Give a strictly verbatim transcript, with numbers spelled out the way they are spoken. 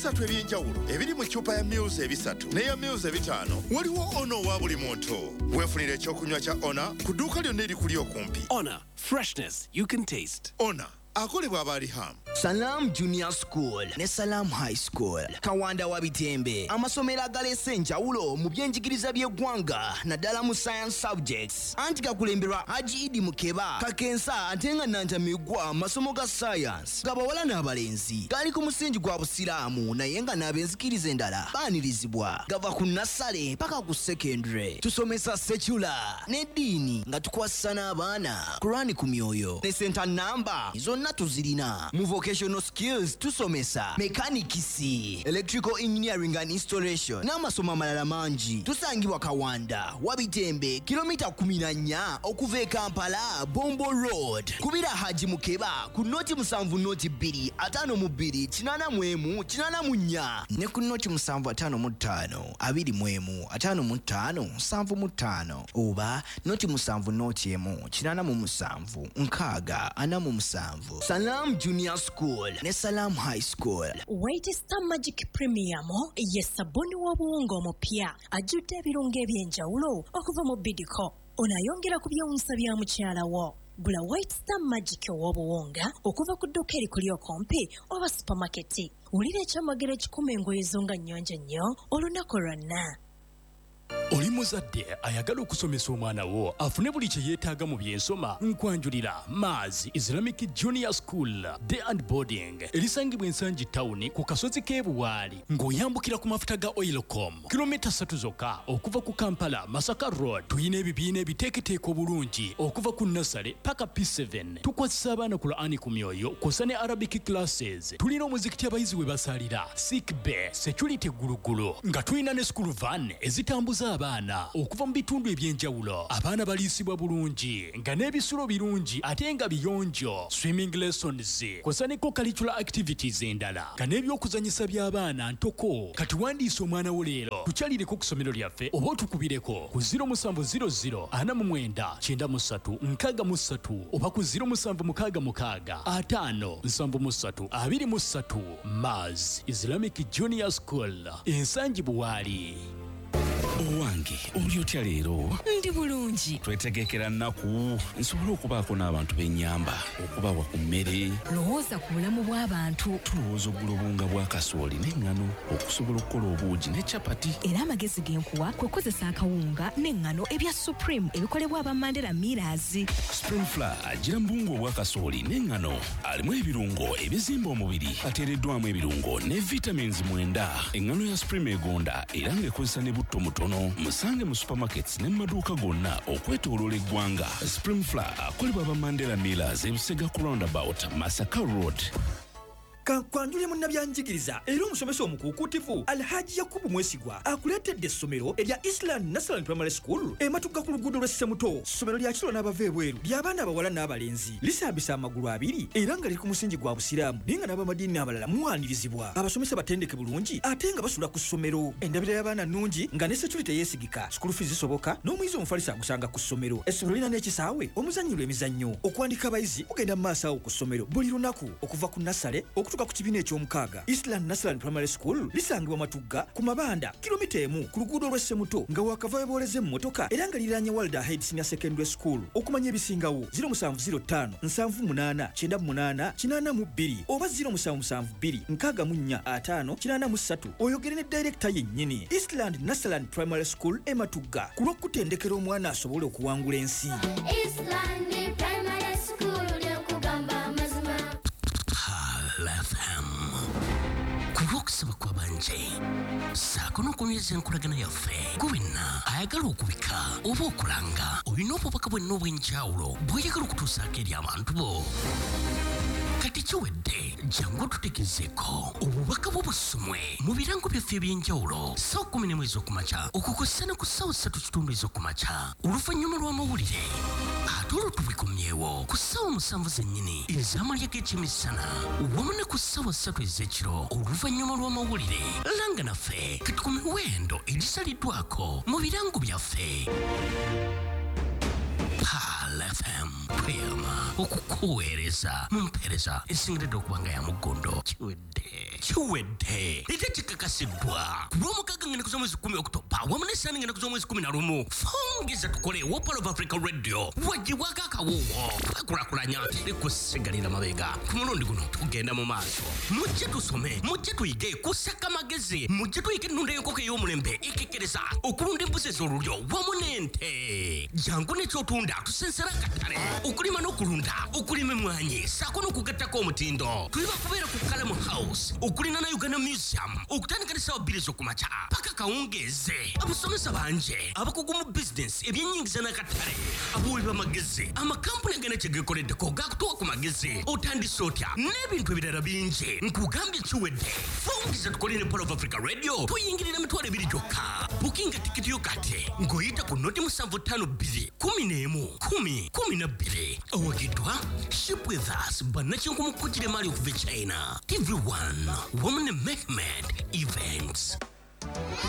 ebisatu ebyenjawulo ebiri mu ccupa ya Muse ebisatu n'eya Muse ebitaano. Waliwo Ono wa buli muntu. Weefunire ekyokunywa kya Ona ku dduuka lyonna erikuli okumpi. Ona, freshness you can taste. Ona akolebwa Abaliham. Salam Junior School ne Salam High School Kawanda wa Bitembe amasomero agalese enjawulo mu byenjigiriza by'eggwanga naddala mu science subjects anti gakulemberwa Haji Idi Mukeba Kakensa ate nga Nantamigwa amasomo ga science gabawala n'abalenzi gali ku musingi gwa busiraamu naye nga n'abenzikiriza endala baanirizibwa gava ku nasale paka ku secondary tusomesa secular n'eddiini nga tukwasa n'abaana Qur'ani ku myoyo ne center number zonna tuzirina mu vocational skills tusomesa mechanicisi electrical engineering and installation n'amasomo amalala mangi tusangibwa Kawanda Wabitembe kilomita kumi na nnya okuva e Kampala Bombo Road kubira Haji Mukeba ku noti musanvu noti bbiri ataano mu bbiri kinaana mu emu kinaana mu nnya ne ku noti musanvu ataano mu ttaano abiri mu emu ataano mu ttaano nsanvu mu ttaano oba noti musanvu noti emu kinaana mu musanvu nkaaga ana mu musanvu. Salam Junior School ne Salam High School. White Star Magic Premium ye sabuni w'obuwunga omupya ajjudde ebirungo ebyenjawulo okuva mu Bidco. Onayongera ku byewunsa bya mukyala wo. Gula White Star Magic w'obuwunga okuva ku dduuka erikuli okumpi oba supermarket. Wulira ekyamagero ekikuma engoye zo nga nnyonjo nnyo olunaku lwonna. Oli muzadde ayagala okusomesa omwana wo afune buli kye yeetaaga mu byensoma nkwanjulira Maz Islamic Junior School Day and Boarding erisangibwa ensangi town ku kasozi k'ebuwaali ng'oyambukira ku mafuta ga Oilcom kilomita ssatu zokka okuva ku Kampala Masaka Road. Tuyina ebibiina ebiteeketeeka obulungi okuva ku nasale paka P seven tukwasisa abaana ku Qur'ani ku myoyo kw'ossa ne Arabic classes. Tulina omuzikiti abayizi we basalira sick bay security gulugulu nga tulina ne school van ezitambuza abaana okuva mu bitundu ebyenjawulo. Abaana baliisibwa bulungi nga n'ebisulo birungi ate nga biyonjo. Swimming lessons kw'ossa ne co-curricular activities endala nga n'ebyokuzanyisa by'abaana ntoko. Kati wandiisa omwana wo leero tukyalireko ku ssomero lyaffe oba otukubireko ku zero musanvu zero zero ana mu mwenda kyenda mu ssatu nkaaga mu ssatu oba ku zero musanvu mukaaga mukaaga ataano nsanvu mu ssatu abiri mu ssatu. Maz Islamic Junior School ensangi buwaali. Owange oli otya leero? Ndi bulungi. Twetegekera nnaku nsobola okubaako n'abantu b'ennyamba okubawa ku mmere. Lowooza ku bulamu bw'abantu. Tulowooza oggula obuwunga bwa kasooli n'eŋŋano okusobola okukola obuugi ne capati. Era amagezi g'enkuwa kwe kukozesa akawunga n'eŋŋano ebya Supreme ebikolebwa aba Mandela Millers. Spring Flour agira mu buwunga obwa kasooli n'eŋŋano alimu ebirungo ebizimba omubiri ateereddwamu ebirungo ne vitamins mwenda. Eŋŋano ya Supreme egonda era ng'ekozesa ne butto mutono. Musange mu supermarkets ne maduuka gonna okwetooloola eggwanga. Spring Flour akolebwa aba Mandela Millers ebisega ku roundabout Masaka Road. Kankwanjule munnabyanjigiriza era omusomesa omukuukutivu Alhaji Yakubu Mwesigwa akuleetedde essomero erya Island National Primary School ematugga ku luguudo lw'e Ssemuto. Ssomero lya kiro n'abava ebweru ly'abaana abawala n'abalenzi lisambisa amagulu abiri era nga liri ku musingi gwa busiraamu naye nga n'abamadiini abalala muwaanirizibwa. Abasomesa batendeke bulungi ate nga basula ku ssomero. Endabira y'abaana nnungi nga ne security yeesigika. School fees zisoboka n'omuyizi omufalisa agusanga ku ssomero. Essomero lirina n'ekisaawe omuzannyirwa emizannyo. Okuwandika abayizi mugenda mu maaso awo ku ssomero buli lunaku okuva ku nasale okutuuka ku kibiina eky'omukaaga. Eastland National Primary School lisangibwa Matugga ku Mabanda kilomita emu ku luguudo lw'e Ssemuto nga wakava weebooleze emmotoka era nga liriraanye Walder Head Senior Secondary School. Okumanya ebisingawo zero musanvu zero ttaano nsanvu munaana kyenda munaana kinaana mu bbiri oba zero musanvu musanvu bbiri nkaaga mu nnya ataano kinaana mu ssatu oyogere ne director yennyini. Eastland National Primary School e Matugga ku lw'okutendekera omwana asobole okuwangula ensi. Eastland Primary School ly'okugamba amazima. F M kubokusaba kwa banje saako n'okunyweza enkolagana yaffe gwenna ayagala okubika oba okulanga olina obubaka bwenna obw'enjawulo bw'oyagala okutuusaako eri abantu bo. Kati kiwedde jangu tutegezeeko obubaka bw'obusumwe mu birango byaffe eby'enjawulo ssaawa kkumi n'emu ez'okumakya okukosa ne ku ssaawa ssatu kitundu ez'okumakya oluvannyuma lw'amawulire ate olwo tubikomyewo ku ssaawa musanvu zennyini ez'amalya g'ekyemisana wamu ne ku ssaawa ssatu ez'ekiro oluvannyuma lw'amawulire. Langa naffe kati ku miwendo egisaliddwako mu birango byaffe. F M Prima okukuweereza mu mpeereza esingiridde okuba nga ya mugondo kiwedde. chiwedde ite chikakasidwa kulwomukaga ngene kuzo mwezi kumi Oktoba wamunesani ngene kuzo mwezi kumi na lumu fungiza tukole wo Pearl of Africa Radio wajiwaka akawuwo kakulakulanya likusigalira mabega kumulundi guno tugenda mu maaso mujje tusome mujje tuyige kusaka magezi mujje tuyige nunde y'enkoko y'omulembe ikikereza okulunda embuzi ez'olulyo wamu n'ente jangu n'ekyotunda tusensera akatale okulima n'okulunda okulima emmwanyi saako n'okugattako omutindo tuli bakubeera ku Kalamu House okulina na Uganda Museum okutandika ne ssaawa bbiri ez'okumakya paka kawungeeze abasomesa banje abakugu mu bizinesi ebyennyingiza n'akatale abuuli b'amagezi amakampuni agenda kye geekoleddeko gaakutuwa ku magezi otandise otya n'ebintu ebirala bingi nkugambye kiwedde fungiza tukole ne Pearl of Africa Radio tuyingirira emitwalo ebiri gyokka bukinga tikiti yo kati ng'oyita ku noti musanvu ttaano bbiri kumi n'emu kumi kumi na bbiri owagiddwa Ship with Us bannakinkumukutire mali okuva e China T V one wamu ne Mehmet Events.